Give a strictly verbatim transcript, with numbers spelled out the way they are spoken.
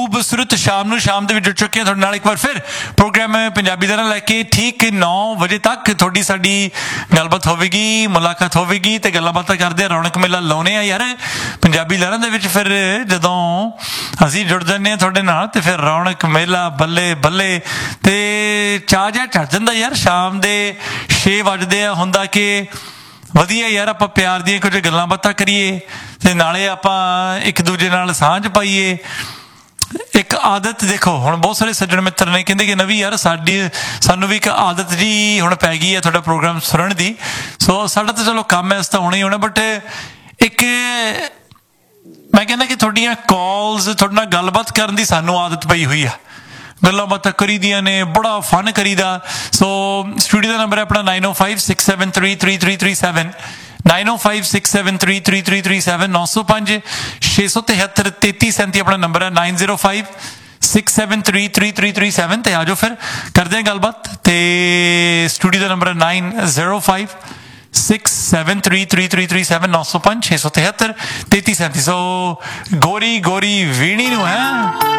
खूबसूरत शाम ਨੂੰ ਸ਼ਾਮ ਦੇ ਵਿੱਚ ਜੁੜ ਚੁੱਕੇ ਹਾਂ ਤੁਹਾਡੇ ਨਾਲ ਇੱਕ ਵਾਰ ਫਿਰ ਪ੍ਰੋਗਰਾਮ ਪੰਜਾਬੀ ਦਾ ਲੈ ਕੇ ਠੀਕ ਨੌ ਵਜੇ ਤੱਕ ਤੁਹਾਡੀ ਸਾਡੀ ਗੱਲਬਾਤ ਹੋਵੇਗੀ, ਮੁਲਾਕਾਤ ਹੋਵੇਗੀ ਤੇ ਗੱਲਾਂ ਬਾਤਾਂ ਕਰਦੇ ਆ, ਰੌਣਕ ਮੇਲਾ ਲਾਉਣੇ ਆ ਯਾਰ ਪੰਜਾਬੀ ਲਹਿਰਾਂ ਦੇ ਵਿੱਚ। ਫਿਰ ਜਦੋਂ ਅਸੀਂ ਜੁੜ ਜਾਂਦੇ ਹਾਂ ਤੁਹਾਡੇ ਨਾਲ ਤੇ ਫਿਰ ਰੌਣਕ ਮੇਲਾ ਬੱਲੇ ਬੱਲੇ ਤੇ ਚਾਹ ਜਿਹਾ ਚੜ ਜਾਂਦਾ ਯਾਰ। ਸ਼ਾਮ ਦੇ ਛੇ ਵੱਜਦੇ ਆ, ਹੁੰਦਾ ਕਿ ਵਧੀਆ ਯਾਰ ਆਪਾਂ ਪਿਆਰ ਦੀਆਂ ਕੁਝ ਗੱਲਾਂ ਬਾਤਾਂ ਕਰੀਏ ਤੇ ਨਾਲੇ ਆਪਾਂ ਇੱਕ ਦੂਜੇ ਨਾਲ ਸਾਂਝ ਪਾਈਏ। ਇੱਕ ਆਦਤ ਦੇਖੋ, ਹੁਣ ਬਹੁਤ ਸਾਰੇ ਸੱਜਣ ਮਿੱਤਰ ਨੇ ਕਹਿੰਦੇ ਕਿ ਨਵੀਂ ਯਾਰ ਸਾਡੀ ਸਾਨੂੰ ਵੀ ਇੱਕ ਆਦਤ ਜੀ ਹੁਣ ਪੈ ਗਈ ਹੈ ਤੁਹਾਡਾ ਪ੍ਰੋਗਰਾਮ ਸੁਣਨ ਦੀ। ਸੋ ਸਾਡਾ ਤਾਂ ਚਲੋ ਕੰਮ ਹੈ, ਇਸ ਤਾਂ ਹੋਣਾ ਹੀ ਹੋਣਾ, ਬਟ ਇੱਕ ਮੈਂ ਕਹਿੰਦਾ ਕਿ ਤੁਹਾਡੀਆਂ ਕਾਲਸ, ਤੁਹਾਡੇ ਨਾਲ ਗੱਲਬਾਤ ਕਰਨ ਦੀ ਸਾਨੂੰ ਆਦਤ ਪਈ ਹੋਈ ਆ, ਗੱਲਾਂ ਬਾਤਾਂ ਕਰੀ ਦੀਆਂ ਨੇ, ਬੜਾ ਫਨ ਕਰੀਦਾ। ਸੋ ਸਟੂਡੀਓ ਦਾ ਨੰਬਰ ਹੈ ਆਪਣਾ ਨਾਈਨ ਓ five six seven three three three three seven nine ਓ five six seven three three three three seven ਨੌ ਸੌ ਪੰਜ ਛੇ ਸੌ ਤਿਹੱਤਰ ਤੇਤੀ ਸੈਂਤੀ ਆਪਣਾ ਨੰਬਰ ਹੈ nine zero five six seven three three three three seven ਤੇ ਆ ਜਾਓ ਫਿਰ ਕਰਦੇ ਹਾਂ ਗੱਲਬਾਤ। ਤੇ ਸਟੂਡੀਓ ਦਾ ਨੰਬਰ ਹੈ nine zero five six seven three three three three seven ਨੌ ਸੌ ਪੰਜ ਛੇ ਸੌ ਤਿਹੱਤਰ ਤੇਤੀ ਸੈਂਤੀ। ਸੋ ਗੋਰੀ ਗੋਰੀ ਵੀਣੀ ਨੂੰ ਹੈ